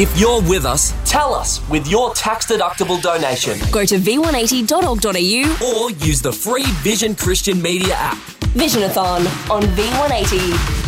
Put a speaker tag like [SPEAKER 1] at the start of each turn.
[SPEAKER 1] If you're with us, tell us with your tax-deductible donation.
[SPEAKER 2] Go to v180.org.au
[SPEAKER 1] or use the free Vision Christian Media app.
[SPEAKER 2] Visionathon on V180.